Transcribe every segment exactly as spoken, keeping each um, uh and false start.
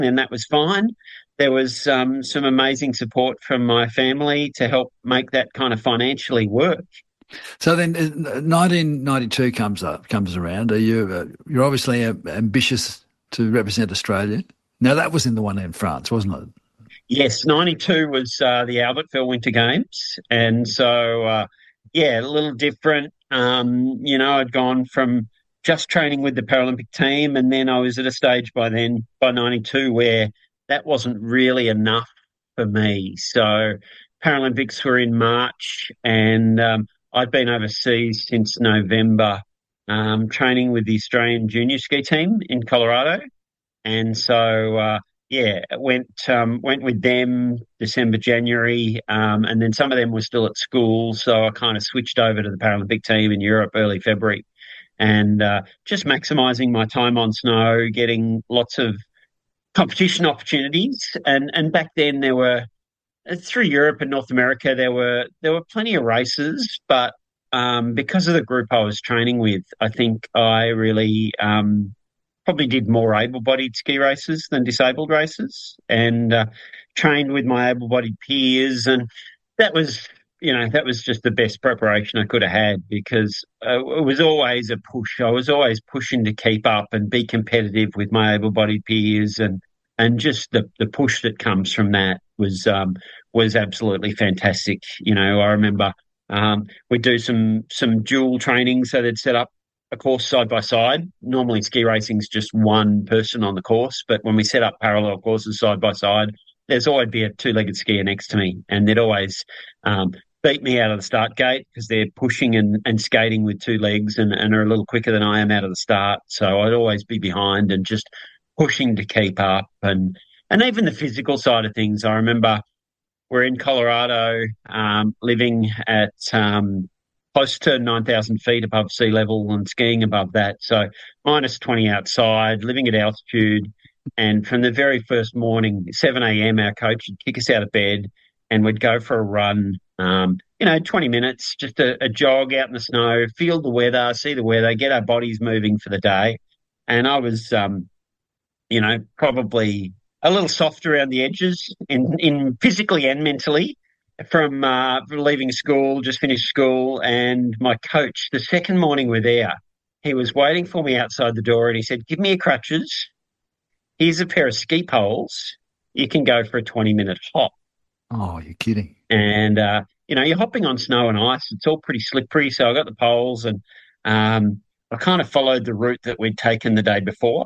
and that was fine. There was um, some amazing support from my family to help make that kind of financially work. So then, uh, nineteen ninety-two comes up, comes around. Are you? Uh, you're obviously uh, ambitious to represent Australia. Now that was in the one in France, wasn't it? Yes, ninety-two was uh, the Albertville Winter Games. And so, uh, yeah, a little different. Um, you know, I'd gone from just training with the Paralympic team, and then I was at a stage by then, by ninety-two, where that wasn't really enough for me. So, Paralympics were in March, and um, I'd been overseas since November, um, training with the Australian junior ski team in Colorado. And so, uh, yeah, went um, went with them December, January, um, and then some of them were still at school. So I kind of switched over to the Paralympic team in Europe early February, and uh, just maximising my time on snow, getting lots of competition opportunities. And and back then there were through Europe and North America there were there were plenty of races, but um, because of the group I was training with, I think I really um, probably did more able-bodied ski races than disabled races, and uh, trained with my able-bodied peers, and that was, you know, that was just the best preparation I could have had, because uh, it was always a push. I was always pushing to keep up and be competitive with my able-bodied peers, and and just the the push that comes from that was um, was absolutely fantastic. You know, I remember um, we'd do some some dual training, so they'd set up a course side by side. Normally ski racing's just one person on the course, but when we set up parallel courses side by side, there's always be a two-legged skier next to me, and they'd always um, beat me out of the start gate because they're pushing and, and skating with two legs, and, and are a little quicker than I am out of the start. So I'd always be behind and just pushing to keep up, and and even the physical side of things. I remember we're in Colorado, um, living at um, close to nine thousand feet above sea level and skiing above that. So minus twenty outside, living at altitude. And from the very first morning, seven a.m., our coach would kick us out of bed and we'd go for a run, um, you know, twenty minutes, just a, a jog out in the snow, feel the weather, see the weather, get our bodies moving for the day. And I was, um, you know, probably a little soft around the edges in, in physically and mentally from uh, leaving school, just finished school. And my coach, the second morning we're there, he was waiting for me outside the door, and he said, "Give me your crutches. Here's a pair of ski poles. You can go for a twenty minute hop." Oh, you're kidding. And, uh, you know, you're hopping on snow and ice. It's all pretty slippery. So I got the poles, and um, I kind of followed the route that we'd taken the day before.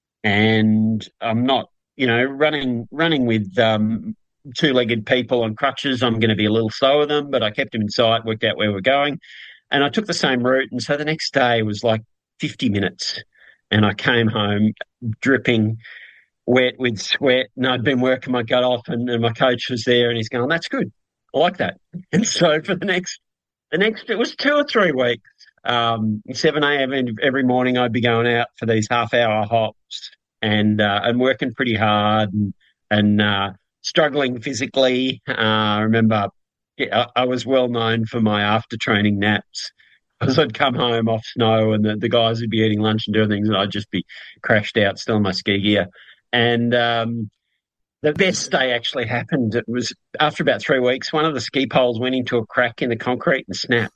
And I'm not, you know, running running with um, two-legged people on crutches. I'm going to be a little slower than them, but I kept them in sight, worked out where we're going. And I took the same route. And so the next day was like fifty minutes. And I came home dripping, wet with sweat, and I'd been working my gut off, and, and my coach was there, and he's going, "That's good. I like that." And so for the next, the next, it was two or three weeks, um, seven a.m. every morning, I'd be going out for these half-hour hops, and uh, and working pretty hard, and and uh, struggling physically. Uh, I remember yeah, I, I was well known for my after-training naps, because I'd come home off snow, and the, the guys would be eating lunch and doing things, and I'd just be crashed out, still in my ski gear. And um, the best day actually happened. It was after about three weeks, one of the ski poles went into a crack in the concrete and snapped.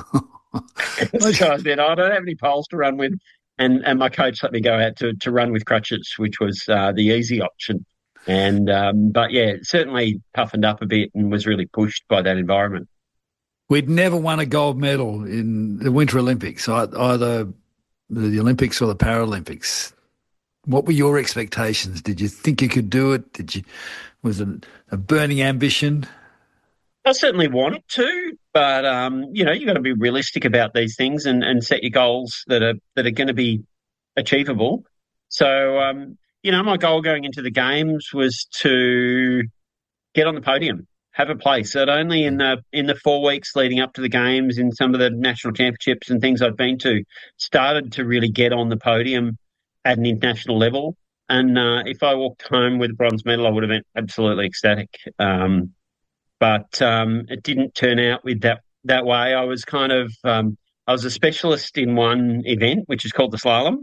So I said, "Oh, I don't have any poles to run with." And and my coach let me go out to, to run with crutches, which was uh, the easy option. And um, but yeah, certainly toughened up a bit and was really pushed by that environment. We'd never won a gold medal in the Winter Olympics, either the Olympics or the Paralympics. What were your expectations? Did you think you could do it? Did you? Was it a burning ambition? I certainly wanted to, but um, you know, you got to be realistic about these things, and, and set your goals that are that are going to be achievable. So, um, you know, my goal going into the games was to get on the podium, have a place. That only in the in the four weeks leading up to the games, in some of the national championships and things I've been to, started to really get on the podium at an international level. And uh, if I walked home with a bronze medal, I would have been absolutely ecstatic. Um, but um, it didn't turn out with that that way. I was kind of um, I was a specialist in one event, which is called the slalom,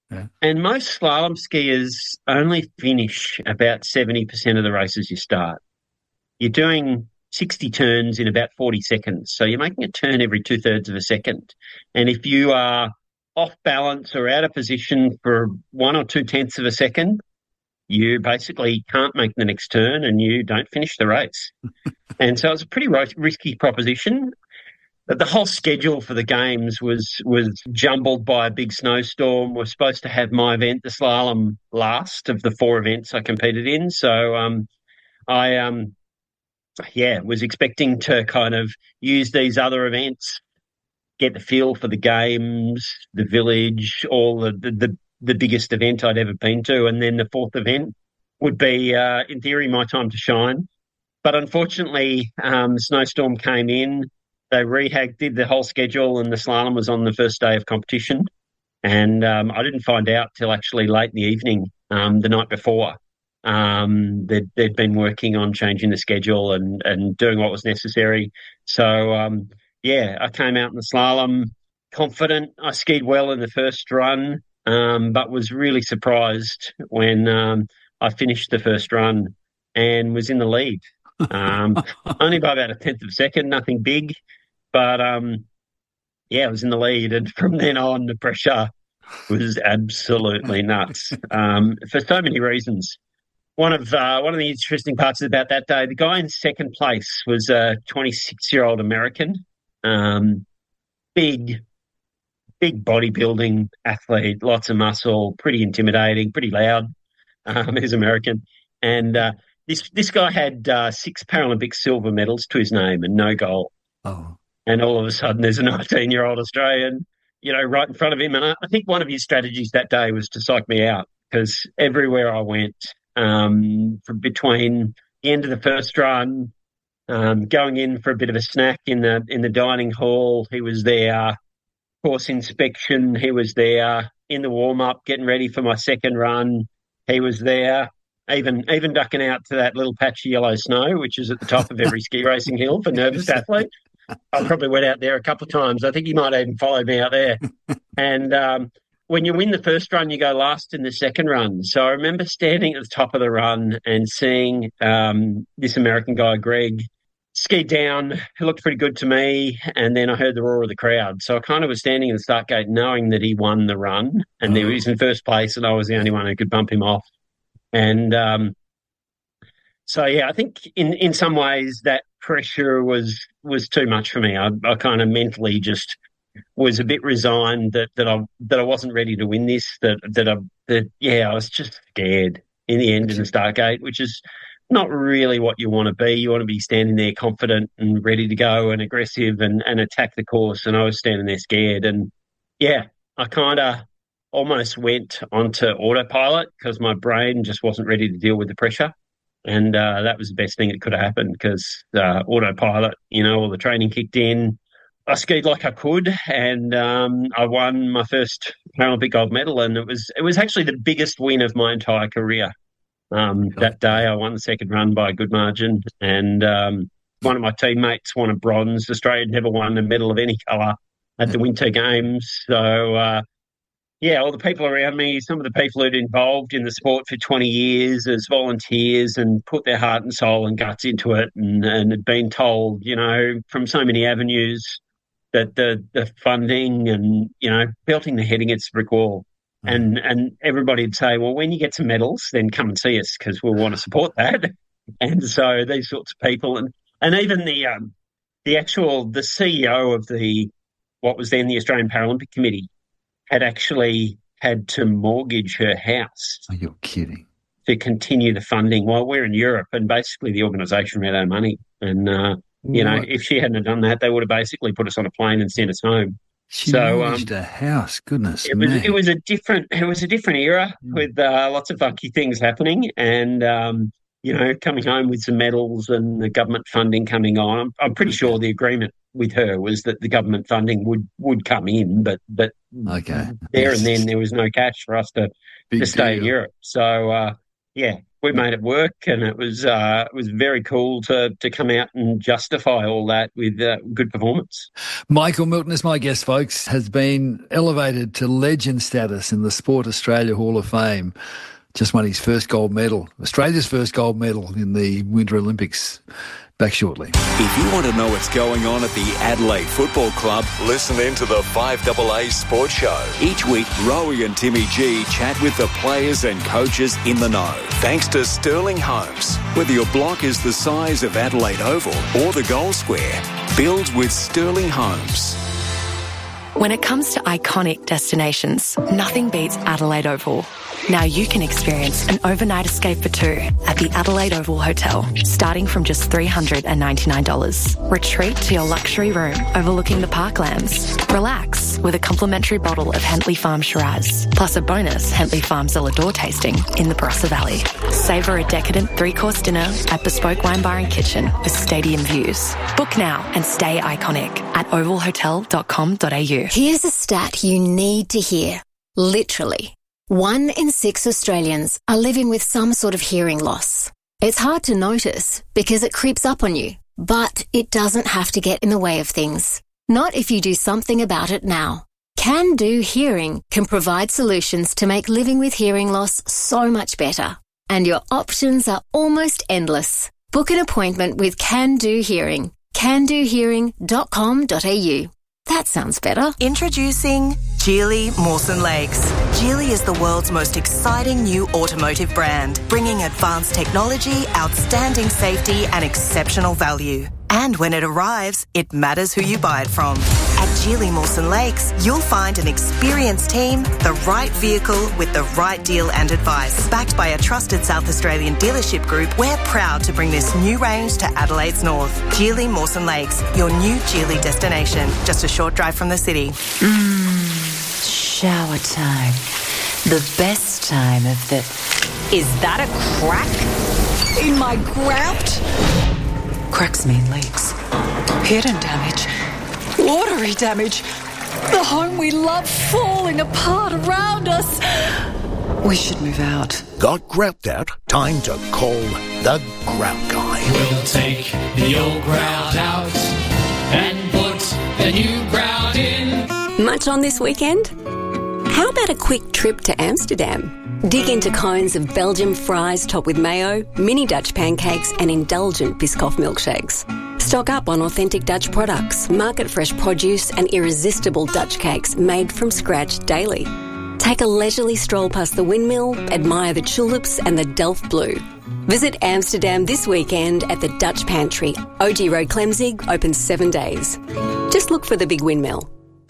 Yeah. And most slalom skiers only finish about seventy percent of the races you start. You're doing sixty turns in about forty seconds. So you're making a turn every two thirds of a second. And if you are off balance or out of position for one or two tenths of a second, you basically can't make the next turn and you don't finish the race. And so it's a pretty risky proposition. But the whole schedule for the games was was jumbled by a big snowstorm. We're supposed to have my event, the slalom, last of the four events I competed in. So um, I, um, yeah, was expecting to kind of use these other events, get the feel for the games, the village, all the the, the, the biggest event I'd ever been to, and then the fourth event would be, uh, in theory, my time to shine. But unfortunately, um, the snowstorm came in. They rehag did the whole schedule, and the slalom was on the first day of competition. And um, I didn't find out till actually late in the evening, um, the night before. Um, they'd, they'd been working on changing the schedule and, and doing what was necessary. So, um, yeah, I came out in the slalom confident. I skied well in the first run, um, but was really surprised when um, I finished the first run and was in the lead. Um, only by about a tenth of a second, nothing big. But, um, yeah, I was in the lead. And from then on, the pressure was absolutely nuts um, for so many reasons. One of uh, one of the interesting parts about that day, the guy in second place was a twenty-six-year-old American, um, big, big bodybuilding athlete, lots of muscle, pretty intimidating, pretty loud. Um, he's American. And uh, this, this guy had uh, six Paralympic silver medals to his name and no gold. Oh. And all of a sudden, there's a nineteen-year-old Australian, you know, right in front of him. And I, I think one of his strategies that day was to psych me out because everywhere I went, um, from between the end of the first run, um, going in for a bit of a snack in the in the dining hall, he was there. Course inspection, he was there. In the warm-up, getting ready for my second run, he was there. Even even ducking out to that little patch of yellow snow, which is at the top of every ski racing hill for nervous athletes. I probably went out there a couple of times. I think he might have even followed me out there. And um, when you win the first run, you go last in the second run. So I remember standing at the top of the run and seeing um, this American guy, Greg, ski down. He looked pretty good to me. And then I heard the roar of the crowd. So I kind of was standing in the start gate knowing that he won the run and oh. he was in first place and I was the only one who could bump him off. And um, so, yeah, I think in, in some ways that pressure was was too much for me. I, I kind of mentally just was a bit resigned that, that I that I wasn't ready to win this. That that I that yeah, I was just scared in the end in the start gate, which is not really what you want to be. You want to be standing there confident and ready to go and aggressive and, and attack the course. And I was standing there scared. And yeah, I kind of almost went onto autopilot because my brain just wasn't ready to deal with the pressure. And uh, that was the best thing that could have happened because uh, autopilot, you know, all the training kicked in. I skied like I could, and um, I won my first Paralympic gold medal, and it was it was actually the biggest win of my entire career. Um, that day, I won the second run by a good margin, and um, one of my teammates won a bronze. Australia had never won a medal of any colour at the Winter Games, so. Uh, Yeah, all the people around me, some of the people who'd involved in the sport for twenty years as volunteers and put their heart and soul and guts into it and, and had been told, you know, from so many avenues that the, the funding and, you know, belting the head against the brick wall. Mm. And and everybody would say, well, when you get some medals, then come and see us because we'll want to support that. And so these sorts of people and, and even the um, the actual, the C E O of the, what was then the Australian Paralympic Committee, had actually had to mortgage her house. Oh, you're kidding. To continue the funding while we're in Europe, and basically the organisation ran out of money. And, uh, you know, if she hadn't have done that, they would have basically put us on a plane and sent us home. She so, mortgaged um, a house, goodness it me. was, it was a different, it was a different era mm. with uh, lots of funky things happening and, um, you know, coming home with some medals and the government funding coming on. I'm, I'm pretty sure the agreement with her was that the government funding would, would come in, but but okay. there yes. and then there was no cash for us to, to stay deal. in Europe. So, uh, yeah, we made it work, and it was uh, it was very cool to to come out and justify all that with uh, good performance. Michael Milton is my guest, folks, has been elevated to legend status in the Sport Australia Hall of Fame. Just won his first gold medal, Australia's first gold medal in the Winter Olympics. Back shortly. If you want to know what's going on at the Adelaide Football Club, listen in to the five A A Sports Show. Each week, Rowie and Timmy G chat with the players and coaches in the know. Thanks to Sterling Homes. Whether your block is the size of Adelaide Oval or the goal square, build with Sterling Homes. When it comes to iconic destinations, nothing beats Adelaide Oval. Now you can experience an overnight escape for two at the Adelaide Oval Hotel, starting from just three hundred ninety-nine dollars. Retreat to your luxury room overlooking the parklands. Relax with a complimentary bottle of Hentley Farm Shiraz, plus a bonus Hentley Farm Zellador tasting in the Barossa Valley. Savour a decadent three-course dinner at Bespoke Wine Bar and Kitchen with stadium views. Book now and stay iconic at oval hotel dot com dot a u. Here's a stat you need to hear. Literally. One in six Australians are living with some sort of hearing loss. It's hard to notice because it creeps up on you, but it doesn't have to get in the way of things. Not if you do something about it now. Can Do Hearing can provide solutions to make living with hearing loss so much better. And your options are almost endless. Book an appointment with Can Do Hearing. can do hearing dot com dot a u. That sounds better. Introducing Geely Mawson Lakes. Geely is the world's most exciting new automotive brand, bringing advanced technology, outstanding safety and exceptional value. And when it arrives, it matters who you buy it from. At Geely Mawson Lakes, you'll find an experienced team, the right vehicle with the right deal and advice. Backed by a trusted South Australian dealership group, we're proud to bring this new range to Adelaide's north. Geely Mawson Lakes, your new Geely destination. Just a short drive from the city. Mmm, shower time. The best time of the... Is that a crack in my grout? Cracks mean leaks. Hidden damage. Watery damage. The home we love falling apart around us. We should move out. Got grout out? Time to call the Grout Guy. We'll take the old grout out and put the new grout in. Much on this weekend? How about a quick trip to Amsterdam? Dig into cones of Belgian fries topped with mayo, mini Dutch pancakes and indulgent Biscoff milkshakes. Stock up on authentic Dutch products, market-fresh produce and irresistible Dutch cakes made from scratch daily. Take a leisurely stroll past the windmill, admire the tulips and the Delft Blue. Visit Amsterdam this weekend at the Dutch Pantry, O G Road Clemzig, open seven days. Just look for the big windmill.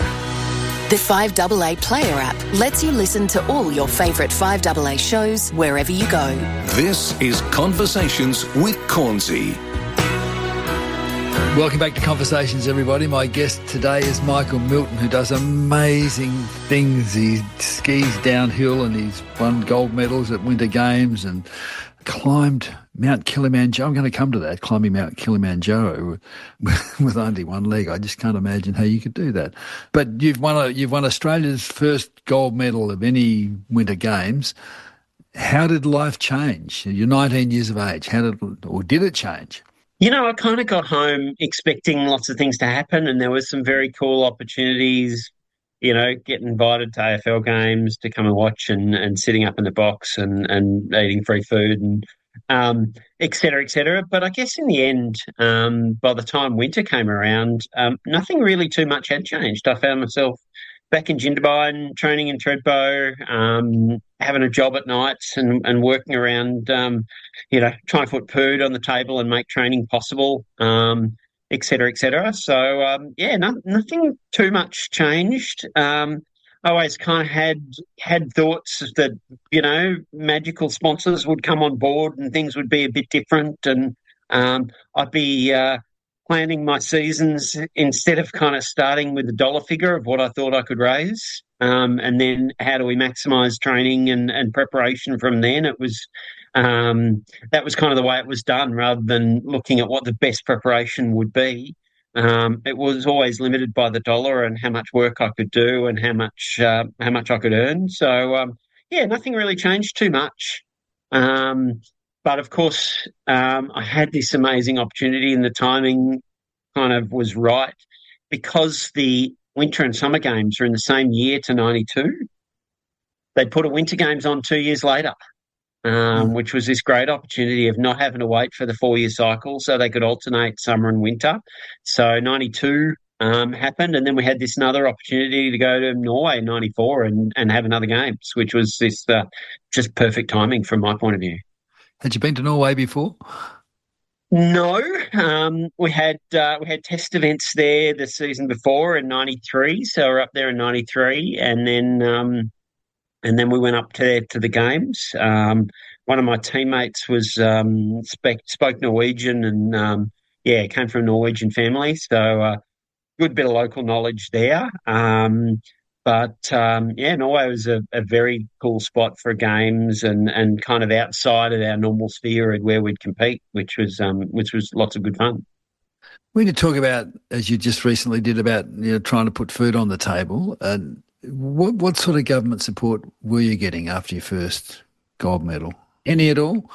The five A A Player app lets you listen to all your favourite five A A shows wherever you go. This is Conversations with Cornsey. Welcome back to Conversations, everybody. My guest today is Michael Milton, who does amazing things. He skis downhill and he's won gold medals at Winter Games and climbed Mount Kilimanjaro. I'm going to come to that, climbing Mount Kilimanjaro with, with only one leg. I just can't imagine how you could do that. But you've won a, you've won Australia's first gold medal of any Winter Games. How did life change? You're nineteen years of age. How did, or did it change? You know, I kind of got home expecting lots of things to happen, and there was some very cool opportunities, you know, getting invited to A F L games to come and watch and, and sitting up in the box and, and eating free food and um, et cetera, et cetera. But I guess in the end, um, by the time winter came around, um, nothing really too much had changed. I found myself back in Jindabyne, training in Thredbo, um, having a job at nights and, and working around, um, you know, trying to put food on the table and make training possible, um, et cetera, et cetera. So, um, yeah, no, nothing too much changed. Um, I always kind of had had thoughts that, you know, magical sponsors would come on board and things would be a bit different, and um, I'd be uh, planning my seasons instead of kind of starting with the dollar figure of what I thought I could raise, um, and then how do we maximise training and, and preparation from then. It was um, that was kind of the way it was done, rather than looking at what the best preparation would be. Um, it was always limited by the dollar and how much work I could do and how much uh, how much I could earn. So, um, yeah, nothing really changed too much. Um, but of course, um, I had this amazing opportunity, and the timing kind of was right because the winter and summer games are in the same year to ninety-two. They put a winter games on two years later, um, mm. which was this great opportunity of not having to wait for the four-year cycle, so they could alternate summer and winter. So ninety-two um, happened, and then we had this another opportunity to go to Norway in ninety-four and, and have another games, which was this uh, just perfect timing from my point of view. Had you been to Norway before? No, um, we had uh, we had test events there the season before in ninety-three, so we're up there in ninety-three, and then um, and then we went up to to the games. Um, one of my teammates was um, spoke, spoke Norwegian, and um, yeah, came from a Norwegian family, so uh, good bit of local knowledge there. Um, But, um, yeah, Norway was a, a very cool spot for games and, and kind of outside of our normal sphere and where we'd compete, which was um, which was lots of good fun. When you talk about, as you just recently did, about you know trying to put food on the table, uh, what, what sort of government support were you getting after your first gold medal? Any at all?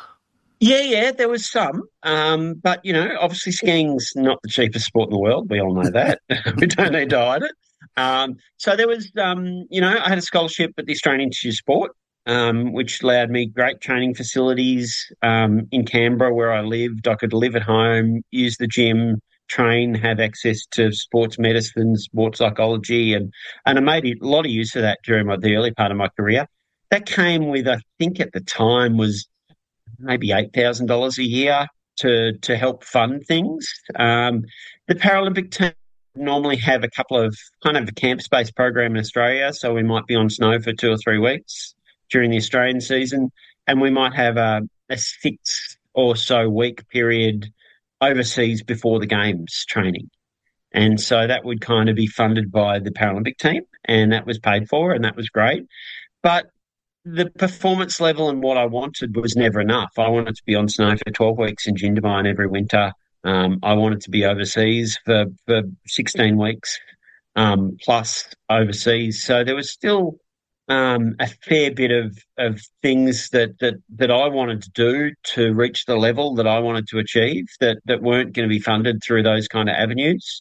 Yeah, yeah, there was some. Um, but, you know, obviously skiing's not the cheapest sport in the world. We all know that. We don't need to hide it. Um, so there was, um, you know, I had a scholarship at the Australian Institute of Sport, um, which allowed me great training facilities um, in Canberra where I lived. I could live at home, use the gym, train, have access to sports medicine, sports psychology, and, and I made a lot of use of that during my, the early part of my career. That came with, I think at the time, was maybe eight thousand dollars a year to, to help fund things. Um, the Paralympic team normally have a couple of kind of a camp-based program in Australia, so we might be on snow for two or three weeks during the Australian season, and we might have a, a six or so week period overseas before the games training. And so that would kind of be funded by the Paralympic team, and that was paid for, and that was great. But the performance level and what I wanted was never enough. I wanted to be on snow for twelve weeks in Jindabyne every winter. Um, I wanted to be overseas for, for sixteen weeks um, plus overseas. So there was still um, a fair bit of, of things that, that, that I wanted to do to reach the level that I wanted to achieve that, that weren't going to be funded through those kind of avenues.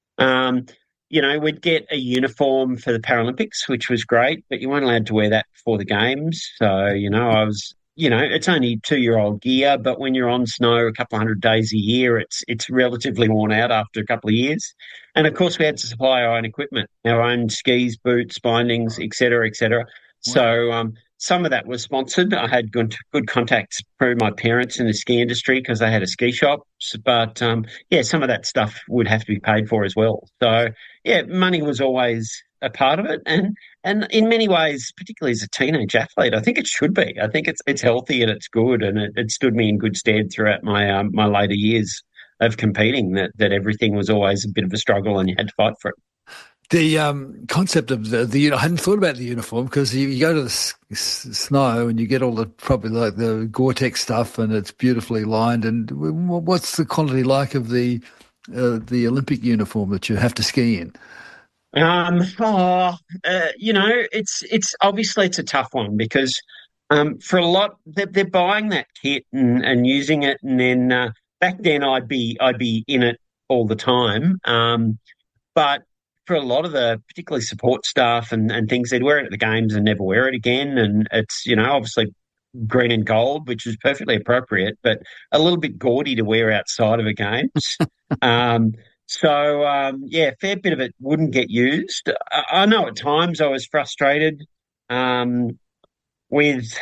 Um, you know, we'd get a uniform for the Paralympics, which was great, but you weren't allowed to wear that before the games. So, you know, I was... You know, it's only two-year-old gear, but when you're on snow a couple of hundred days a year, it's it's relatively worn out after a couple of years. And, of course, we had to supply our own equipment, our own skis, boots, bindings, et cetera, et cetera. Wow. So um, some of that was sponsored. I had good, good contacts through my parents in the ski industry because they had a ski shop. But, um, yeah, some of that stuff would have to be paid for as well. So, yeah, money was always a part of it, and and in many ways, particularly as a teenage athlete, I think it should be. I think it's it's healthy and it's good, and it, it stood me in good stead throughout my um, my later years of competing. That that everything was always a bit of a struggle, and you had to fight for it. The um, concept of the, the I hadn't thought about the uniform because you, you go to the s- s- snow and you get all the probably like the Gore-Tex stuff, and it's beautifully lined. And what's the quality like of the uh, the Olympic uniform that you have to ski in? Um, oh, uh, you know, it's it's obviously it's a tough one because um, for a lot they're, they're buying that kit and, and using it, and then uh, back then I'd be I'd be in it all the time. Um, but for a lot of the particularly support staff and, and things, they'd wear it at the games and never wear it again. And it's you know obviously green and gold, which is perfectly appropriate, but a little bit gaudy to wear outside of a games. um, So, um, yeah, a fair bit of it wouldn't get used. I, I know at times I was frustrated um, with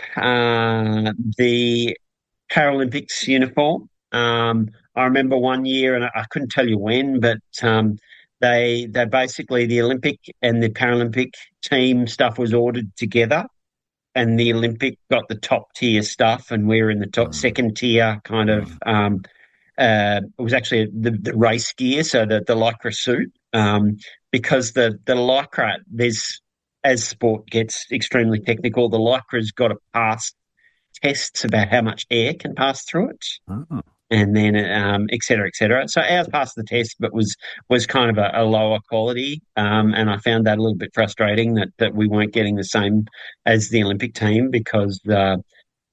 uh, the Paralympics uniform. Um, I remember one year, and I, I couldn't tell you when, but um, they they basically, the Olympic and the Paralympic team stuff was ordered together, and the Olympic got the top tier stuff, and we were in the top mm. second tier kind of um Uh, it was actually the, the race gear, so the, the Lycra suit, um, because the, the Lycra, there's, as sport gets extremely technical, the Lycra's got to pass tests about how much air can pass through it, oh. and then um, et cetera, et cetera. So ours passed the test, but was was kind of a, a lower quality, um, and I found that a little bit frustrating that, that we weren't getting the same as the Olympic team because uh,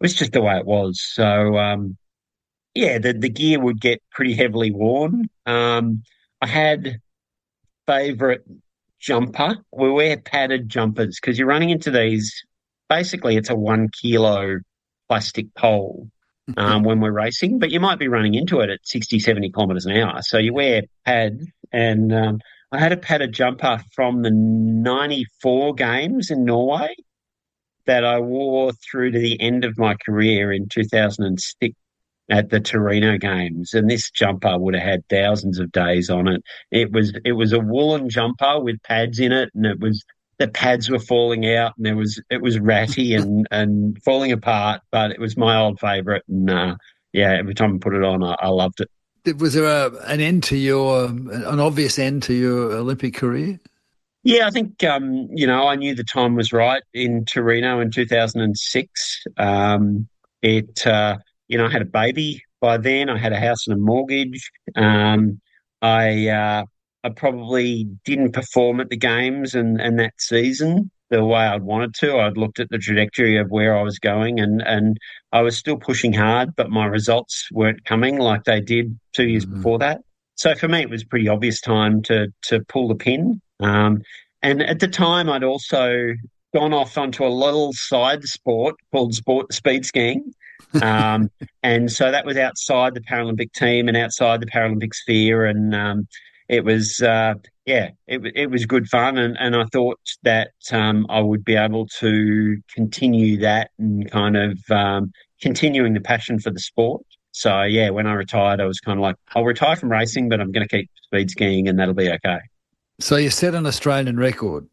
was just the way it was. So, um, yeah, the, the gear would get pretty heavily worn. Um, I had favourite jumper. We wear padded jumpers because you're running into these. Basically, it's a one kilo plastic pole um, when we're racing, but you might be running into it at sixty, seventy kilometres an hour. So you wear pads, and um, I had a padded jumper from the ninety-four games in Norway that I wore through to the end of my career in two thousand six at the Torino games. And this jumper would have had thousands of days on it. It was it was a woolen jumper with pads in it, and it was the pads were falling out, and there was it was ratty and, and falling apart. But it was my old favourite, and uh, yeah, every time I put it on, I, I loved it. Was there a, an end to your an obvious end to your Olympic career? Yeah, I think, um, you know, I knew the time was right in Torino in two thousand six. Um, it, uh, you know, I had a baby by then. I had a house and a mortgage. Um, I uh, I probably didn't perform at the games and, and that season the way I'd wanted to. I'd looked at the trajectory of where I was going, and, and I was still pushing hard, but my results weren't coming like they did two years mm-hmm. before that. So for me, it was a pretty obvious time to to pull the pin. Um, and at the time, I'd also gone off onto a little side sport called sport speed skiing. Um, and so that was outside the Paralympic team and outside the Paralympic sphere. And um, it was, uh, yeah, it, it was good fun. And, and I thought that um, I would be able to continue that and kind of um, continuing the passion for the sport. So, yeah, when I retired, I was kind of like, I'll retire from racing, but I'm going to keep speed skiing and that'll be okay. So you set an Australian record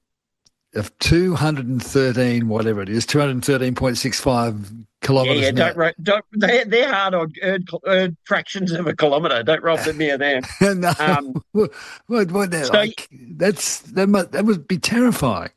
of two hundred thirteen, whatever it is, two hundred thirteen point six five kilometres. Yeah, yeah, don't, don't, they're, they're hard on earned, earned fractions of a kilometre. Don't rob them near them. no, um, what, what, what, that, so, like, that's, that, must, that would be terrifying.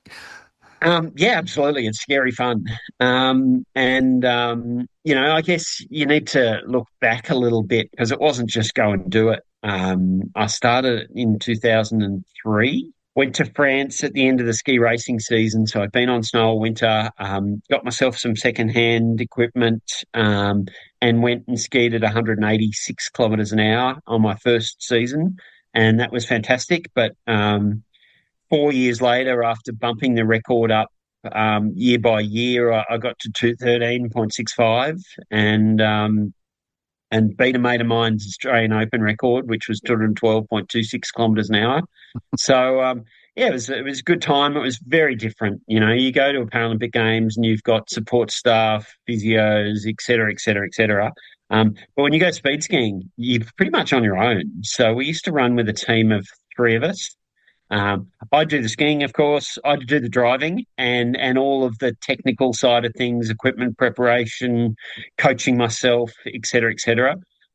Um, yeah, absolutely. It's scary fun. Um, and, um, you know, I guess you need to look back a little bit because it wasn't just go and do it. Um, I started in two thousand three, went to France at the end of the ski racing season. So I'd been on snow all winter, um, got myself some secondhand equipment, um, and went and skied at one hundred eighty-six kilometres an hour on my first season. And that was fantastic. But, um, Four years later, after bumping the record up um, year by year, I, I got to two thirteen point six five and um, and beat a mate of mine's Australian Open record, which was two hundred twelve point two six kilometres an hour. So, um, yeah, it was it was a good time. It was very different. You know, you go to a Paralympic Games and you've got support staff, physios, et cetera, et cetera, et cetera. Um, but when you go speed skiing, you're pretty much on your own. So we used to run with a team of three of us. Um, I do the skiing, of course. I do the driving and, and all of the technical side of things, equipment preparation, coaching myself, et cetera, et cetera.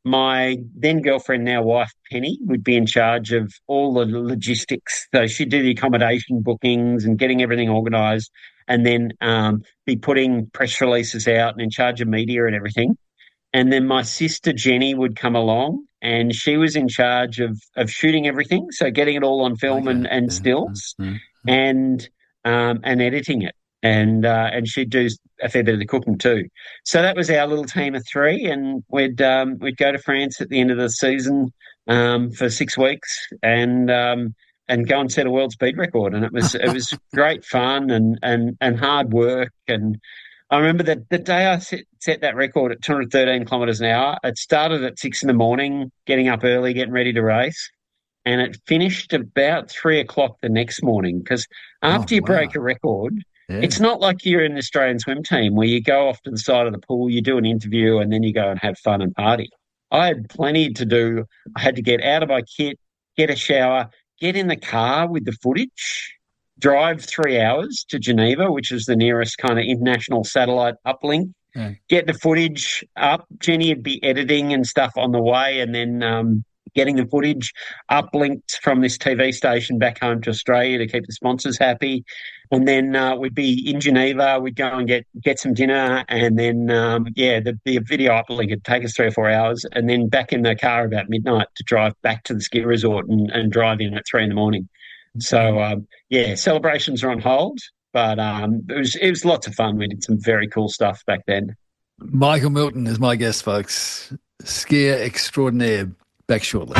My then girlfriend, now wife, Penny, would be in charge of all the logistics. So she'd do the accommodation bookings and getting everything organised, and then um, be putting press releases out and in charge of media and everything. And then my sister Jenny would come along, and she was in charge of, of shooting everything, so getting it all on film okay. and, and stills, mm-hmm. and um, and editing it. And uh, and she'd do a fair bit of the cooking too. So that was our little team of three, and we'd um, we'd go to France at the end of the season um, for six weeks and um, and go and set a world speed record. And it was it was great fun and, and, and hard work. And I remember that the day I set, set that record at two hundred thirteen kilometres an hour, it started at six in the morning, getting up early, getting ready to race, and it finished about three o'clock the next morning. Because after oh, you wow. break a record, yeah. it's not like you're in the Australian swim team where you go off to the side of the pool, you do an interview, and then you go and have fun and party. I had plenty to do. I had to get out of my kit, get a shower, get in the car with the footage, drive three hours to Geneva, which is the nearest kind of international satellite uplink, yeah. get the footage up. Jenny would be editing and stuff on the way, and then um, getting the footage uplinked from this T V station back home to Australia to keep the sponsors happy. And then uh, we'd be in Geneva, we'd go and get, get some dinner, and then, um, yeah, the, the video uplink would take us three or four hours, and then back in the car about midnight to drive back to the ski resort and, and drive in at three in the morning. So, um, yeah, celebrations are on hold, but um, it was it was lots of fun. We did some very cool stuff back then. Michael Milton is my guest, folks. Skier extraordinaire. Back shortly.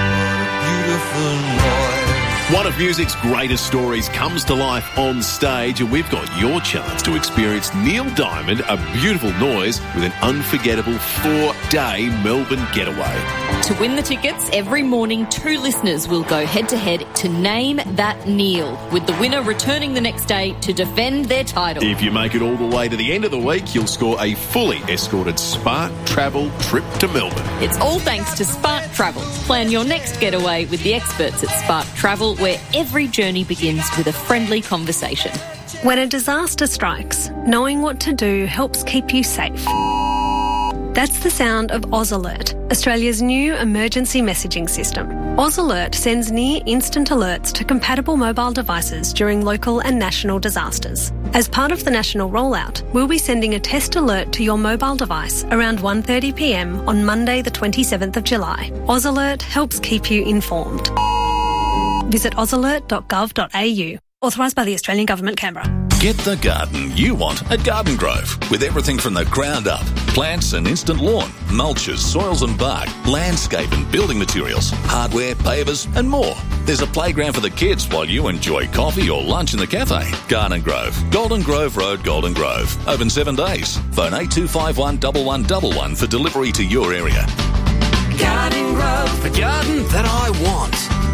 One of music's greatest stories comes to life on stage, and we've got your chance to experience Neil Diamond, A Beautiful Noise, with an unforgettable four-day Melbourne getaway. To win the tickets, every morning two listeners will go head-to-head to Name That Neil, with the winner returning the next day to defend their title. If you make it all the way to the end of the week, you'll score a fully escorted Spark Travel trip to Melbourne. It's all thanks to Spark Travel. Plan your next getaway with the experts at Spark Travel, where every journey begins with a friendly conversation. When a disaster strikes, knowing what to do helps keep you safe. That's the sound of Oz Alert, Australia's new emergency messaging system. Oz Alert sends near-instant alerts to compatible mobile devices during local and national disasters. As part of the national rollout, we'll be sending a test alert to your mobile device around one thirty p m on Monday the twenty-seventh of July. Oz Alert helps keep you informed. Visit ozalert dot gov dot a u. Authorised by the Australian Government, Canberra. Get the garden you want at Garden Grove, with everything from the ground up. Plants and instant lawn, mulches, soils and bark, landscape and building materials, hardware, pavers and more. There's a playground for the kids while you enjoy coffee or lunch in the cafe. Garden Grove, Golden Grove Road, Golden Grove. Open seven days. Phone eight two five one one one one one for delivery to your area. Garden Grove, the garden that I want.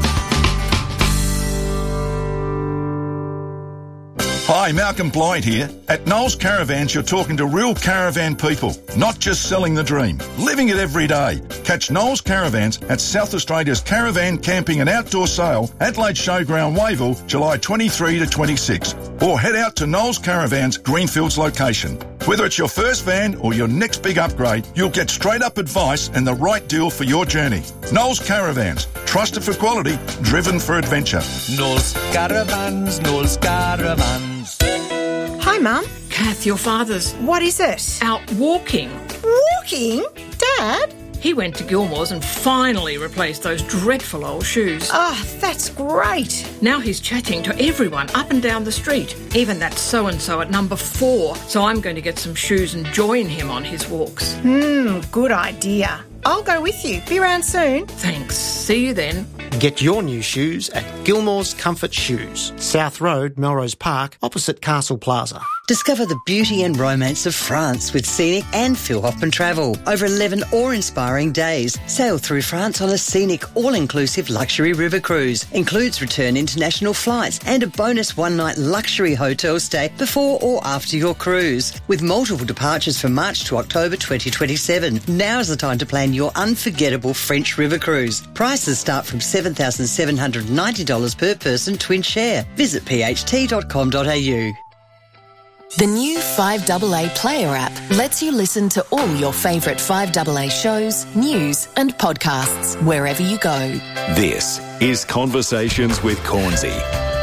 Hi, Malcolm Blythe here. At Knowles Caravans, you're talking to real caravan people, not just selling the dream, living it every day. Catch Knowles Caravans at South Australia's Caravan Camping and Outdoor Sale, Adelaide Showground, Wayville, July twenty-third to twenty-sixth. Or head out to Knowles Caravans, Greenfields location. Whether it's your first van or your next big upgrade, you'll get straight-up advice and the right deal for your journey. Knowles Caravans, trusted for quality, driven for adventure. Knowles Caravans, Knowles Caravans. Hi, Mum. Kath, your father's... What is it? Out walking. Walking? Dad? He went to Gilmore's and finally replaced those dreadful old shoes. Oh, that's great. Now he's chatting to everyone up and down the street, even that so-and-so at number four. So I'm going to get some shoes and join him on his walks. Hmm, good idea. I'll go with you. Be around soon. Thanks. See you then. Get your new shoes at Gilmore's Comfort Shoes, South Road, Melrose Park, opposite Castle Plaza. Discover the beauty and romance of France with Scenic and Phil Hoffman Travel. Over eleven awe-inspiring days. Sail through France on a scenic, all-inclusive luxury river cruise. Includes return international flights and a bonus one-night luxury hotel stay before or after your cruise. With multiple departures from March to October twenty twenty-seven. Now's the time to plan your unforgettable French river cruise. Prices start from seven thousand seven hundred ninety dollars per person twin share. Visit p h t dot com dot a u. The new five A A Player app lets you listen to all your favourite five A A shows, news and podcasts wherever you go. This is Conversations with Cornsey.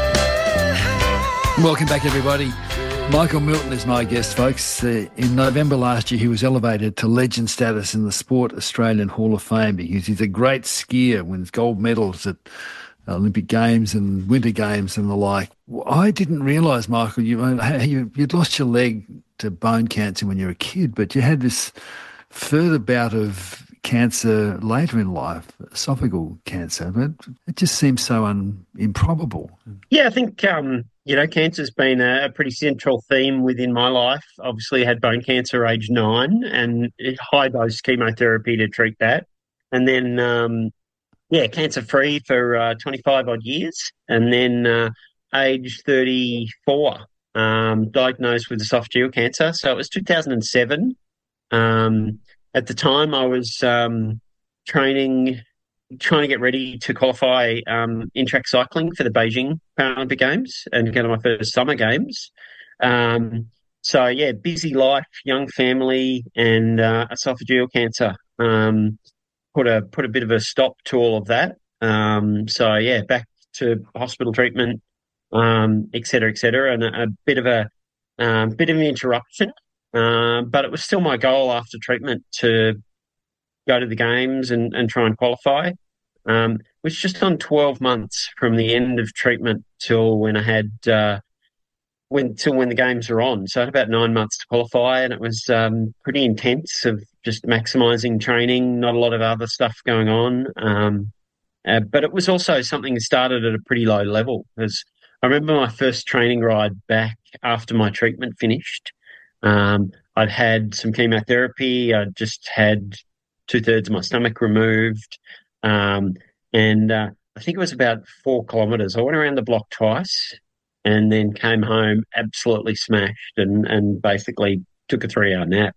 Welcome back, everybody. Michael Milton is my guest, folks. Uh, in November last year, he was elevated to legend status in the Sport Australian Hall of Fame because he's a great skier, wins gold medals at Olympic Games and Winter Games and the like. I didn't realise, Michael, you, you, you'd lost your leg to bone cancer when you were a kid, but you had this further bout of cancer later in life, esophageal cancer, but it just seems so un, improbable. Yeah, I think, um, you know, cancer's been a, a pretty central theme within my life. Obviously, I had bone cancer age nine and high-dose chemotherapy to treat that. And then, um, yeah, cancer-free for uh, twenty-five odd years. And then uh, age thirty-four, um, diagnosed with esophageal cancer. So it was two thousand seven. Um, at the time, I was um, training, trying to get ready to qualify um, in track cycling for the Beijing Paralympic Games and go to my first summer games. Um, so, yeah, busy life, young family, and uh, esophageal cancer. Um, put a put a bit of a stop to all of that. Um, so, yeah, back to hospital treatment, um, et cetera, et cetera, and a, a bit of a um, bit of an interruption. Uh, but it was still my goal after treatment to go to the games and, and try and qualify. Um, it was just on twelve months from the end of treatment till when I had uh, when till when the games are on. So I had about nine months to qualify, and it was um, pretty intense of just maximising training, not a lot of other stuff going on. Um, uh, but it was also something that started at a pretty low level. Because I remember my first training ride back after my treatment finished. Um, I'd had some chemotherapy. I'd just had two-thirds of my stomach removed. Um, and uh, I think it was about four kilometres. I went around the block twice and then came home absolutely smashed and, and basically took a three-hour nap.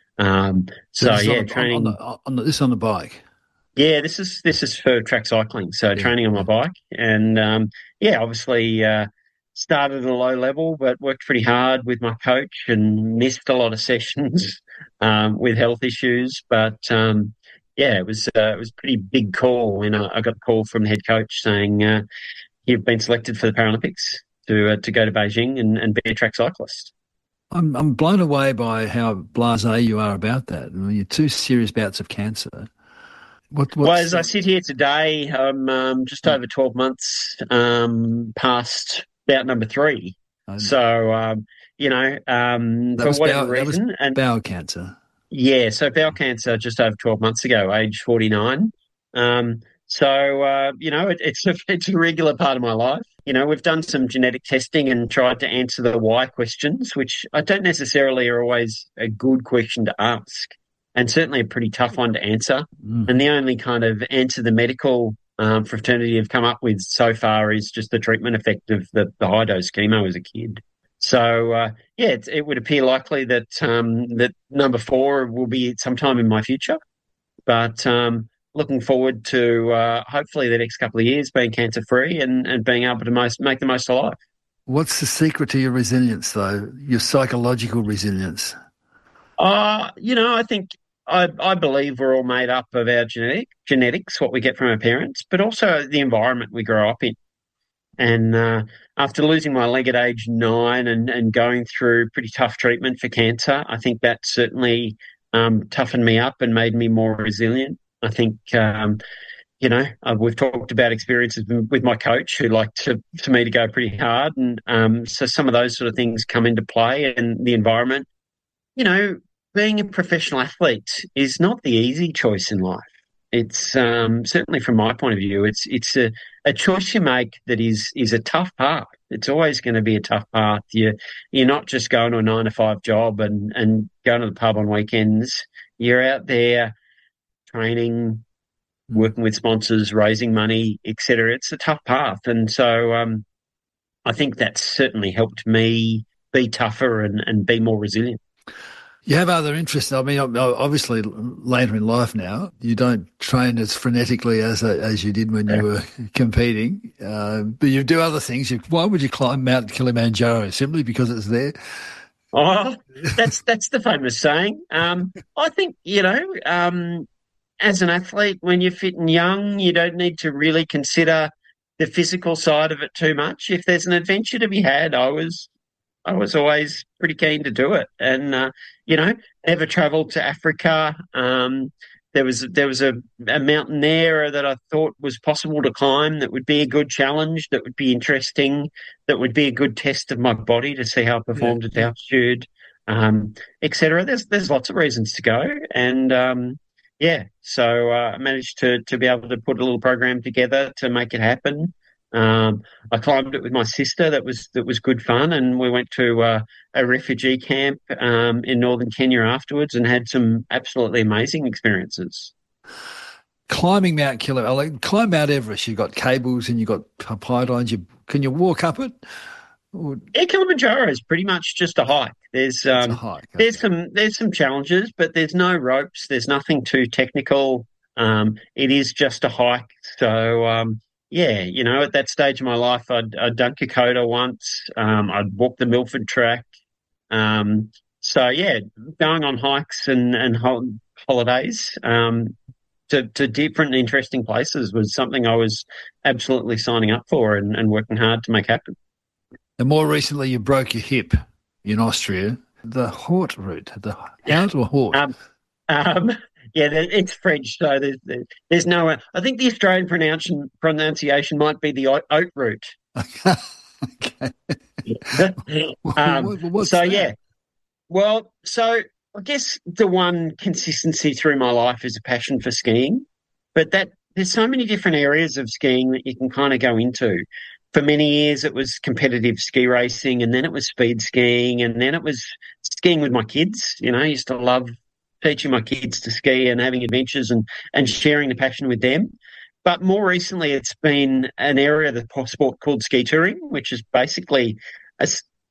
Um, so, so yeah, on, training... On the, on the, this on the bike? Yeah, this is this is for track cycling, so yeah. Training on my bike. And, um, yeah, obviously uh, started at a low level but worked pretty hard with my coach and missed a lot of sessions um, with health issues. But, um, yeah, it was uh, it was a pretty big call when I, I got a call from the head coach saying uh, you've been selected for the Paralympics to uh, to go to Beijing and, and be a track cyclist. I'm I'm blown away by how blasé you are about that. I mean, you're two serious bouts of cancer. What, well, as I sit here today, I'm um, just over twelve months um, past bout number three. So, um, you know, um, that for was whatever bowel, reason. That was and bowel cancer. Yeah, so bowel cancer just over twelve months ago, age forty-nine. Um, so, uh, you know, it, it's, a, it's a regular part of my life. You know, we've done some genetic testing and tried to answer the why questions, which I don't necessarily are always a good question to ask, and certainly a pretty tough one to answer. Mm. And the only kind of answer the medical um, fraternity have come up with so far is just the treatment effect of the, the high-dose chemo as a kid. So, uh, yeah, it, it would appear likely that um, that number four will be sometime in my future. But um, looking forward to uh, hopefully the next couple of years being cancer-free and, and being able to most, make the most of life. What's the secret to your resilience, though, your psychological resilience? Uh, you know, I think I, I believe we're all made up of our genetic, genetics, what we get from our parents, but also the environment we grow up in. And uh, after losing my leg at age nine and, and going through pretty tough treatment for cancer, I think that certainly um, toughened me up and made me more resilient. I think, um, you know, uh, we've talked about experiences with my coach who liked to, for me to go pretty hard. And um, so some of those sort of things come into play, and the environment. You know, being a professional athlete is not the easy choice in life. It's um, certainly from my point of view, it's it's a, a choice you make that is is a tough path. It's always going to be a tough path. You, you're not just going to a nine to five job and, and going to the pub on weekends. You're out there training, working with sponsors, raising money, et cetera. It's a tough path. And so um, I think that's certainly helped me be tougher and, and be more resilient. You have other interests. I mean, obviously, later in life now, you don't train as frenetically as as you did when you were competing. Uh, but you do other things. You, why would you climb Mount Kilimanjaro? Simply because it's there? Oh, that's that's the famous saying. Um, I think, you know, um, as an athlete, when you're fit and young, you don't need to really consider the physical side of it too much. If there's an adventure to be had, I was... I was always pretty keen to do it, and uh, you know, ever travelled to Africa. Um, there was there was a, a mountain there that I thought was possible to climb. That would be a good challenge. That would be interesting. That would be a good test of my body to see how I performed yeah. at altitude, um, et cetera. There's there's lots of reasons to go, and um, yeah, so uh, I managed to to be able to put a little program together to make it happen. Um, I climbed it with my sister. That was that was good fun, and we went to uh, a refugee camp um, in northern Kenya afterwards, and had some absolutely amazing experiences. Climbing Mount Kilimanjaro, like, climb Mount Everest. You've got cables and you've got pylons. You can you walk up it? Or... Yeah, Kilimanjaro is pretty much just a hike. There's um, a hike, okay. there's some there's some challenges, but there's no ropes. There's nothing too technical. Um, it is just a hike. So. Um, Yeah, you know, at that stage of my life, I'd, I'd done Kokoda once. Um, I'd walked the Milford track. Um, so, yeah, going on hikes and, and ho- holidays um, to, to different interesting places was something I was absolutely signing up for and, and working hard to make happen. And more recently, you broke your hip in Austria. The Haute route, the Haute or Haute? Um, um, Yeah, it's French, so there's, there's no... I think the Australian pronunciation pronunciation might be the haute route. um, so, that? yeah. Well, so I guess the one consistency through my life is a passion for skiing, but that there's so many different areas of skiing that you can kind of go into. For many years, it was competitive ski racing, and then it was speed skiing, and then it was skiing with my kids. You know, I used to love teaching my kids to ski and having adventures and, and sharing the passion with them. But more recently, it's been an area of the sport called ski touring, which is basically a,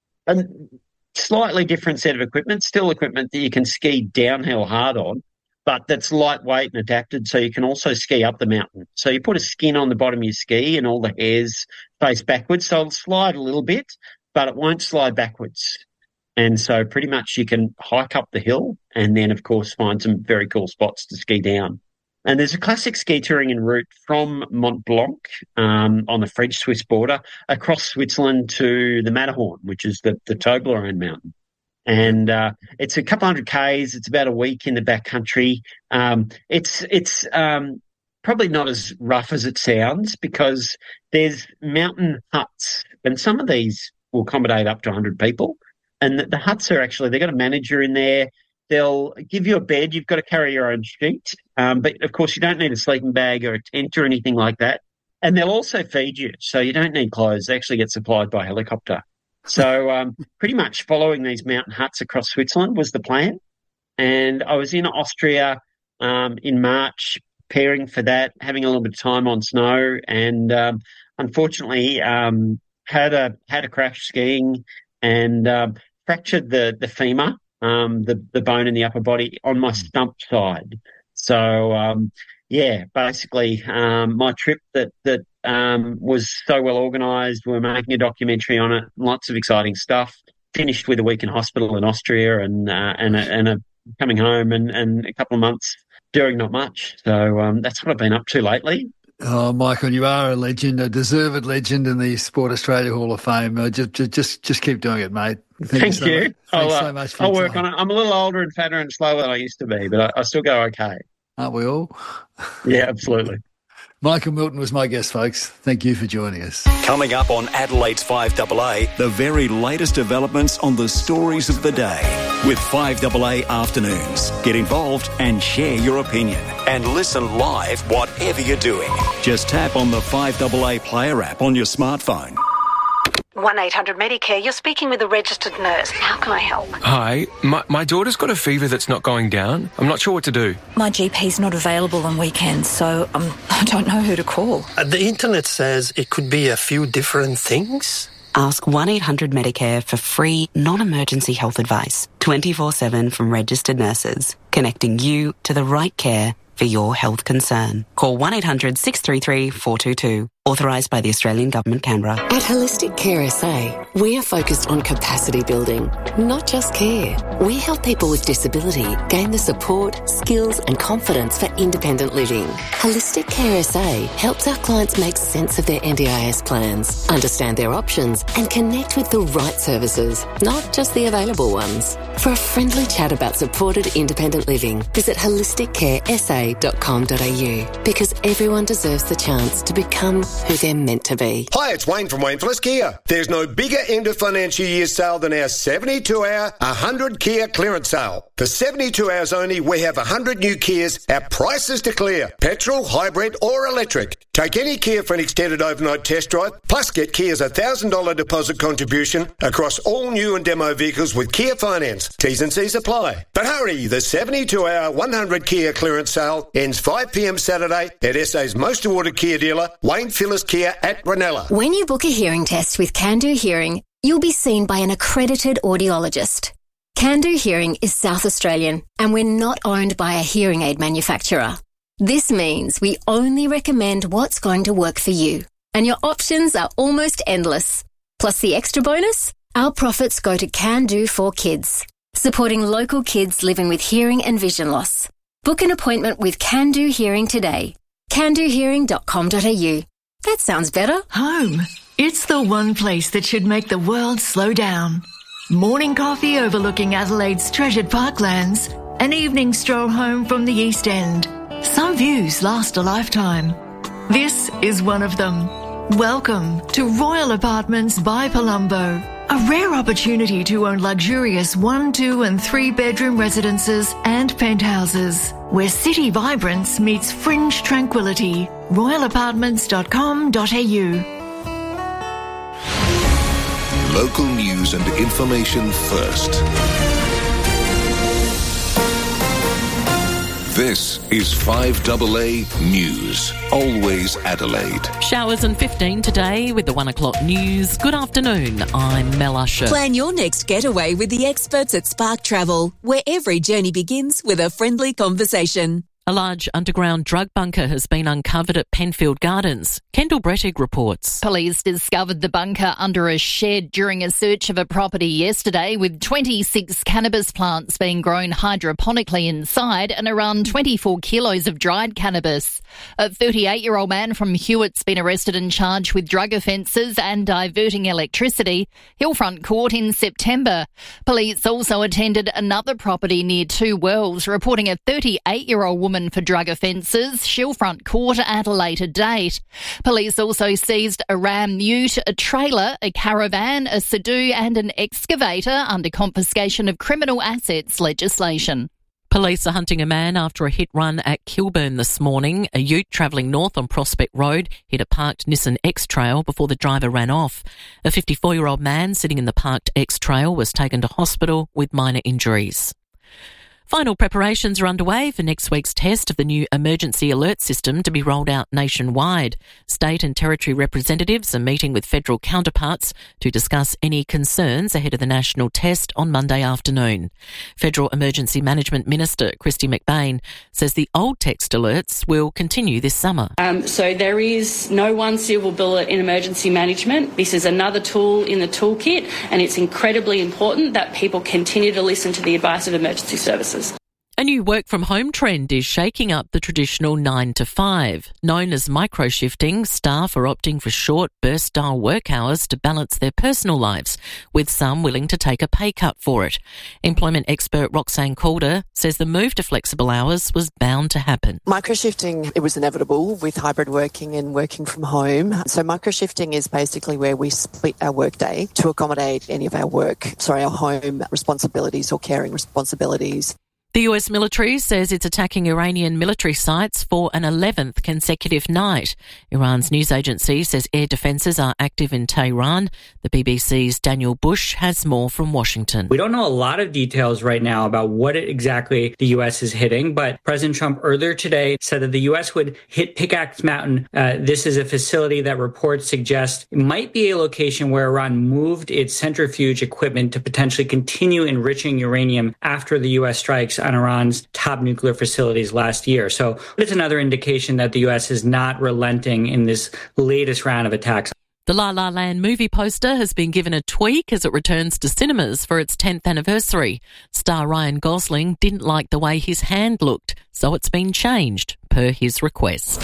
a slightly different set of equipment, still equipment that you can ski downhill hard on, but that's lightweight and adapted so you can also ski up the mountain. So you put a skin on the bottom of your ski and all the hairs face backwards. So it'll slide a little bit, but it won't slide backwards. And so pretty much you can hike up the hill and then, of course, find some very cool spots to ski down. And there's a classic ski touring en route from Mont Blanc um, on the French-Swiss border across Switzerland to the Matterhorn, which is the, the Toblerone mountain. And uh, it's a couple hundred Ks. It's about a week in the backcountry. Um, it's it's um, probably not as rough as it sounds because there's mountain huts, and some of these will accommodate up to one hundred people. And the, the huts are actually, they've got a manager in there. They'll give you a bed. You've got to carry your own sheet. Um, but, of course, you don't need a sleeping bag or a tent or anything like that. And they'll also feed you, so you don't need clothes. They actually get supplied by helicopter. So um, pretty much following these mountain huts across Switzerland was the plan. And I was in Austria um, in March preparing for that, having a little bit of time on snow, and um, unfortunately um, had a had a crash skiing and um, fractured the, the femur. Um, the, the bone in the upper body on my stump side. So, um, yeah, basically um, my trip that, that um, was so well organised, we were making a documentary on it, lots of exciting stuff, finished with a week in hospital in Austria and uh, and, a, and a coming home and, and a couple of months doing not much. So um, that's what I've been up to lately. Oh, Michael, you are a legend, a deserved legend in the Sport Australia Hall of Fame. Uh, just, just, just keep doing it, mate. Thank, Thank you. So you. Much. I'll, Thanks uh, so much for I'll your work time. on it. I'm a little older and fatter and slower than I used to be, but I, I still go okay. Aren't we all? Yeah, absolutely. Michael Milton was my guest, folks. Thank you for joining us. Coming up on Adelaide's five A A, the very latest developments on the stories of the day with five A A Afternoons. Get involved and share your opinion. And listen live whatever you're doing. Just tap on the five A A Player app on your smartphone. one eight hundred Medicare, you're speaking with a registered nurse. How can I help? Hi, my, my daughter's got a fever that's not going down. I'm not sure what to do. My G P's not available on weekends, so um, I don't know who to call. Uh, the internet says it could be a few different things. Ask one eight hundred Medicare for free, non-emergency health advice, twenty-four seven from registered nurses, connecting you to the right care for your health concern. Call one eight hundred six three three four two two. Authorised by the Australian Government, Canberra. At Holistic Care S A, we are focused on capacity building, not just care. We help people with disability gain the support, skills and confidence for independent living. Holistic Care S A helps our clients make sense of their N D I S plans, understand their options and connect with the right services, not just the available ones. For a friendly chat about supported independent living, visit holistic care s a dot com dot a u because everyone deserves the chance to become who they're meant to be. Hi, it's Wayne from Wayne Phillips Kia. There's no bigger end of financial year sale than our seventy-two hour, one hundred Kia clearance sale. For seventy-two hours only, we have one hundred new Kias at prices to clear. Petrol, hybrid or electric. Take any Kia for an extended overnight test drive, plus get Kia's one thousand dollars deposit contribution across all new and demo vehicles with Kia Finance. T's and C's apply. But hurry, the seventy-two hour, one hundred Kia clearance sale ends five p m Saturday at S A's most awarded Kia dealer, Wayne Phillips Kia at Ranella. When you book a hearing test with Can Do Hearing, you'll be seen by an accredited audiologist. Can Do Hearing is South Australian and we're not owned by a hearing aid manufacturer. This means we only recommend what's going to work for you, and your options are almost endless. Plus the extra bonus, our profits go to Can Do for Kids, supporting local kids living with hearing and vision loss. Book an appointment with Can Do Hearing today. can do hearing dot com dot a u. That sounds better. Home. It's the one place that should make the world slow down. Morning coffee overlooking Adelaide's treasured parklands. An evening stroll home from the East End. Some views last a lifetime. This is one of them. Welcome to Royal Apartments by Palumbo, a rare opportunity to own luxurious one, two and three bedroom residences and penthouses, where city vibrance meets fringe tranquility. royal apartments dot com dot a u. Local news and information first. This is five A A News. Always Adelaide. Showers and fifteen today with the one o'clock news. Good afternoon, I'm Mel Usher. Plan your next getaway with the experts at Spark Travel, where every journey begins with a friendly conversation. A large underground drug bunker has been uncovered at Penfield Gardens. Kendall Brettig reports. Police discovered the bunker under a shed during a search of a property yesterday, with twenty-six cannabis plants being grown hydroponically inside and around twenty-four kilos of dried cannabis. A thirty-eight-year-old man from Hewitt's been arrested and charged with drug offences and diverting electricity. Hillfront Court in September. Police also attended another property near Two Wells, reporting a thirty-eight-year-old woman for drug offences. Shillfront Court at a later date. Police also seized a Ram Ute, a trailer, a caravan, a Sudoku and an excavator under confiscation of criminal assets legislation. Police are hunting a man after a hit run at Kilburn this morning. A ute travelling north on Prospect Road hit a parked Nissan X-Trail before the driver ran off. A fifty-four-year-old man sitting in the parked X-Trail was taken to hospital with minor injuries. Final preparations are underway for next week's test of the new emergency alert system to be rolled out nationwide. State and territory representatives are meeting with federal counterparts to discuss any concerns ahead of the national test on Monday afternoon. Federal Emergency Management Minister Christy McBain says the old text alerts will continue this summer. Um, so there is no one silver bullet in emergency management. This is another tool in the toolkit, and it's incredibly important that people continue to listen to the advice of emergency services. A new work-from-home trend is shaking up the traditional nine to five. Known as micro-shifting, staff are opting for short, burst-style work hours to balance their personal lives, with some willing to take a pay cut for it. Employment expert Roxanne Calder says the move to flexible hours was bound to happen. Micro-shifting, it was inevitable with hybrid working and working from home. So micro-shifting is basically where we split our workday to accommodate any of our work, sorry, our home responsibilities or caring responsibilities. The U S military says it's attacking Iranian military sites for an eleventh consecutive night. Iran's news agency says air defences are active in Tehran. The B B C's Daniel Bush has more from Washington. We don't know a lot of details right now about what exactly the U S is hitting, but President Trump earlier today said that the U S would hit Pickaxe Mountain. Uh, this is a facility that reports suggest it might be a location where Iran moved its centrifuge equipment to potentially continue enriching uranium after the U S strikes on Iran's top nuclear facilities last year. So it's another indication that the U S is not relenting in this latest round of attacks. The La La Land movie poster has been given a tweak as it returns to cinemas for its tenth anniversary. Star Ryan Gosling didn't like the way his hand looked, so it's been changed per his request.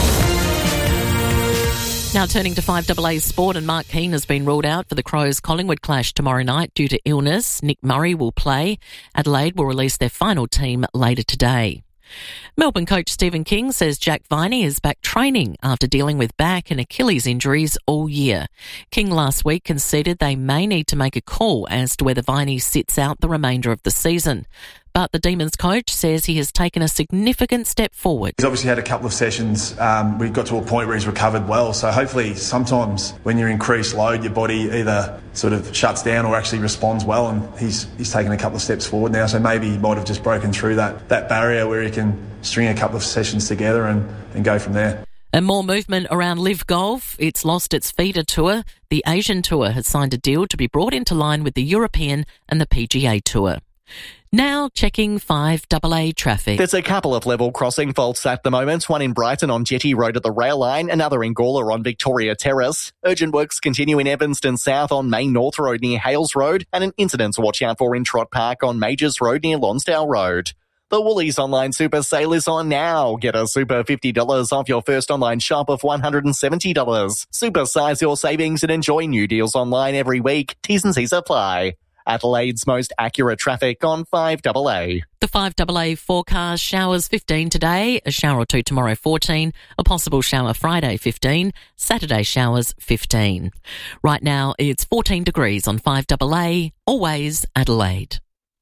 Now turning to five A A sport, and Mark Keane has been ruled out for the Crows-Collingwood clash tomorrow night due to illness. Nick Murray will play. Adelaide will release their final team later today. Melbourne coach Stephen King says Jack Viney is back training after dealing with back and Achilles injuries all year. King last week conceded they may need to make a call as to whether Viney sits out the remainder of the season. But the Demons coach says he has taken a significant step forward. He's obviously had a couple of sessions. Um, we got to a point where he's recovered well. So hopefully sometimes when you're increased load, your body either sort of shuts down or actually responds well. And he's he's taken a couple of steps forward now. So maybe he might have just broken through that, that barrier where he can string a couple of sessions together and, and go from there. And more movement around Live Golf. It's lost its feeder tour. The Asian Tour has signed a deal to be brought into line with the European and the P G A Tour. Now checking five A A traffic. There's a couple of level crossing faults at the moment, one in Brighton on Jetty Road at the rail line, another in Gawler on Victoria Terrace. Urgent works continue in Evanston South on Main North Road near Hales Road, and an incident to watch out for in Trott Park on Majors Road near Lonsdale Road. The Woolies online super sale is on now. Get a super fifty dollars off your first online shop of one hundred seventy dollars. Supersize your savings and enjoy new deals online every week. T's and C's apply. Adelaide's most accurate traffic on five A A. The five A A forecast: showers fifteen today, a shower or two tomorrow fourteen, a possible shower Friday fifteen, Saturday showers fifteen. Right now it's fourteen degrees on five A A, always Adelaide.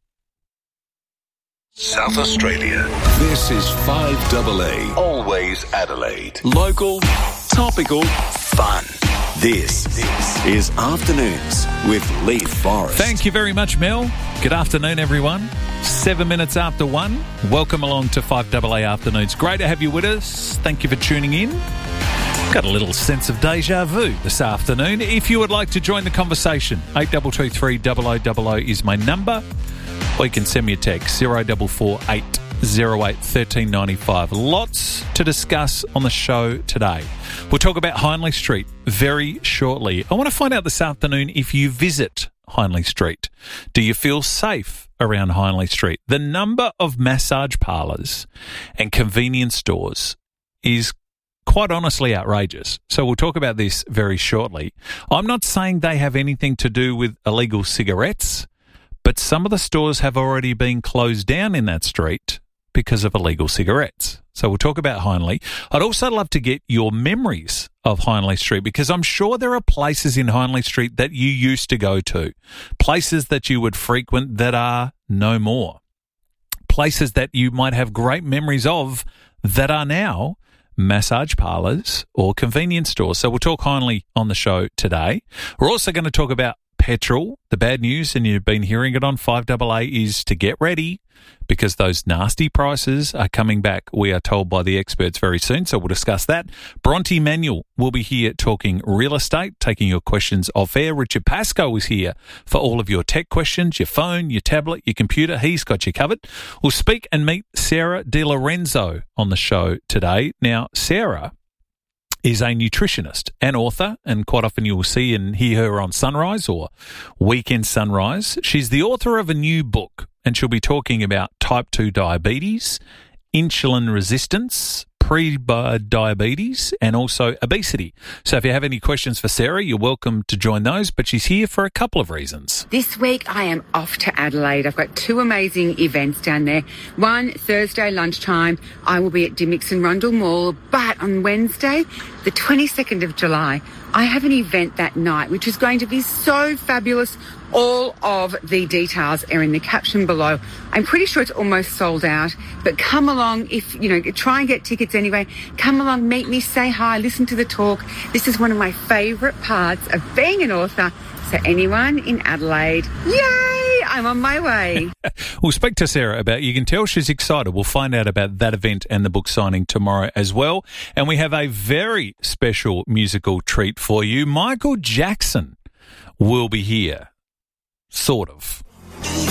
South Australia. This is five A A, always Adelaide. Local, topical, fun. This, this is Afternoons with Leith Forrest. Thank you very much, Mel. Good afternoon, everyone. Seven minutes after one. Welcome along to five A A Afternoons. Great to have you with us. Thank you for tuning in. Got a little sense of deja vu this afternoon. If you would like to join the conversation, eight two two three, double oh double oh is my number. Or you can send me a text, zero four four eight zero eight one three nine five. Lots to discuss on the show today. We'll talk about Hindley Street very shortly. I want to find out this afternoon if you visit Hindley Street. Do you feel safe around Hindley Street? The number of massage parlours and convenience stores is quite honestly outrageous. So we'll talk about this very shortly. I'm not saying they have anything to do with illegal cigarettes, but some of the stores have already been closed down in that street because of illegal cigarettes. So we'll talk about Hindley. I'd also love to get your memories of Hindley Street, because I'm sure there are places in Hindley Street that you used to go to, places that you would frequent that are no more, places that you might have great memories of that are now massage parlours or convenience stores. So we'll talk Hindley on the show today. We're also going to talk about petrol. The bad news, and you've been hearing it on five A A, is to get ready because those nasty prices are coming back, we are told by the experts, very soon. So we'll discuss that. Bronte Manuel will be here talking real estate, taking your questions off air. Richard Pascoe is here for all of your tech questions, your phone, your tablet, your computer. He's got you covered. We'll speak and meet Sarah De Lorenzo on the show today. Now, Sarah is a nutritionist and author, and quite often you will see and hear her on Sunrise or Weekend Sunrise. She's the author of a new book, and she'll be talking about type two diabetes, insulin resistance, pre-diabetes, and also obesity. So if you have any questions for Sarah, you're welcome to join those, but she's here for a couple of reasons. This week I am off to Adelaide. I've got two amazing events down there. One, Thursday lunchtime, I will be at Dimmicks and Rundle Mall, but on Wednesday, the twenty-second of July, I have an event that night, which is going to be so fabulous. All of the details are in the caption below. I'm pretty sure it's almost sold out, but come along if, you know, try and get tickets anyway. Come along, meet me, say hi, listen to the talk. This is one of my favourite parts of being an author. So anyone in Adelaide, yay, I'm on my way. We'll speak to Sarah about, you can tell she's excited. We'll find out about that event and the book signing tomorrow as well. And we have a very special musical treat for you. Michael Jackson will be here. Sort of.